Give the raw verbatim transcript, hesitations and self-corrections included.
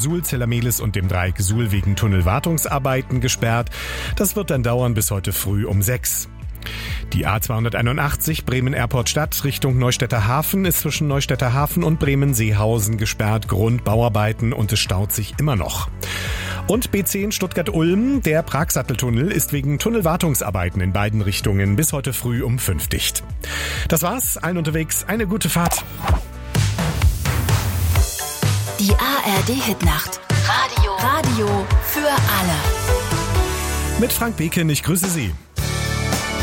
Suhl-Zellermehlis und dem Dreieck Suhl wegen Tunnelwartungsarbeiten gesperrt. Das wird dann dauern bis heute früh um sechs. Die A zweihunderteinundachtzig Bremen-Airport-Stadt Richtung Neustädter Hafen ist zwischen Neustädter Hafen und Bremen-Seehausen gesperrt. Grund Bauarbeiten und es staut sich immer noch. Und B zehn Stuttgart-Ulm, der Pragsatteltunnel, ist wegen Tunnelwartungsarbeiten in beiden Richtungen bis heute früh um fünf dicht. Das war's, allen unterwegs eine gute Fahrt. Die A R D-Hitnacht. Radio. Radio für alle. Mit Frank Beken, ich grüße Sie.